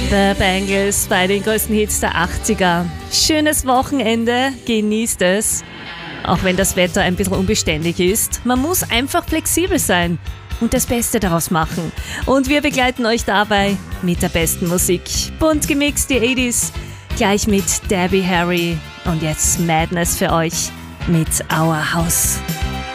The Bangles bei den größten Hits der 80er. Schönes Wochenende, genießt es. Auch wenn das Wetter ein bisschen unbeständig ist. Man muss einfach flexibel sein und das Beste daraus machen. Und wir begleiten euch dabei mit der besten Musik. Bunt gemixt die 80s, gleich mit Debbie Harry. Und jetzt Madness für euch mit Our House.